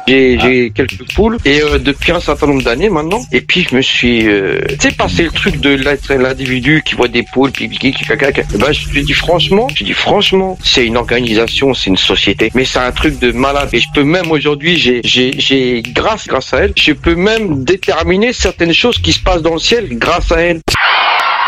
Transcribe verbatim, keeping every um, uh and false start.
J'ai, j'ai quelques poules et euh, depuis un certain nombre d'années maintenant. Et puis je me suis, euh, tu sais, passé le truc de l'être l'individu qui voit des poules, pipi, qui caca. Et ben je te dis franchement, je dis franchement, c'est une organisation, c'est une société. Mais c'est un truc de malade. Et je peux même aujourd'hui, j'ai, j'ai, j'ai grâce, grâce à elle, je peux même déterminer certaines choses qui se passent dans le ciel grâce à elle.